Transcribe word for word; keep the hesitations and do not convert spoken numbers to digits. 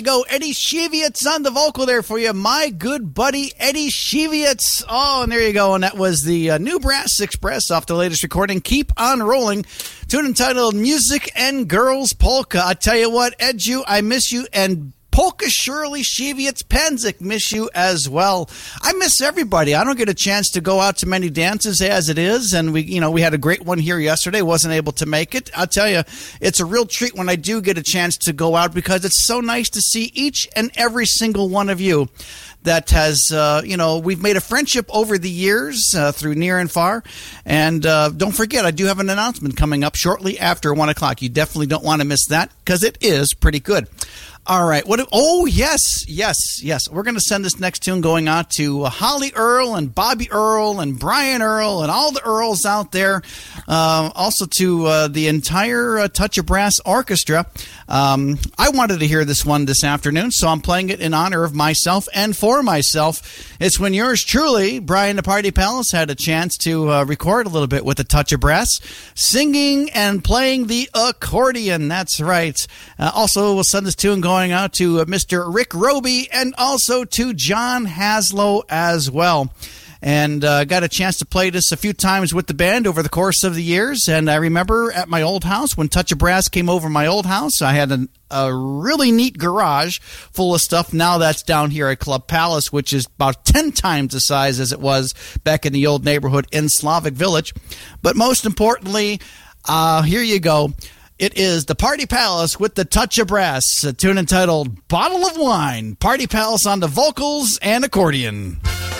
Go Eddie Shevitz on the vocal there for you, my good buddy Eddie Shevitz. Oh, and there you go. And that was the uh, New Brass Express off the latest recording, Keep on Rolling, tune entitled Music and Girls Polka. I tell you what, Edu, I miss you, and Polka Shirley Shevitz Panzik, miss you as well. I miss everybody. I don't get a chance to go out to many dances as it is, and we, you know, we had a great one here yesterday. Wasn't able to make it. I'll tell you, it's a real treat when I do get a chance to go out, because it's so nice to see each and every single one of you that has, uh, you know, we've made a friendship over the years uh, through near and far. And uh, don't forget, I do have an announcement coming up shortly after one o'clock. You definitely don't want to miss that, because it is pretty good. All right. What? Oh, yes, yes, yes. We're going to send this next tune going out to Holly Earl and Bobby Earl and Brian Earl and all the Earls out there. Uh, also to uh, the entire uh, Touch of Brass Orchestra. Um, I wanted to hear this one this afternoon, so I'm playing it in honor of myself and for myself. It's when yours truly, Brian the Party Palace, had a chance to uh, record a little bit with the Touch of Brass, singing and playing the accordion. That's right. Uh, also, we'll send this tune going Going out to uh, Mister Rick Roby, and also to John Haslow as well. And uh, got a chance to play this a few times with the band over the course of the years. And I remember at my old house, when Touch of Brass came over my old house, I had an, a really neat garage full of stuff. Now that's down here at Club Palace, which is about ten times the size as it was back in the old neighborhood in Slavic Village. But most importantly, uh, here you go. It is the Party Palace with the Touch of Brass, a tune entitled Bottle of Wine. Party Palace on the vocals and accordion.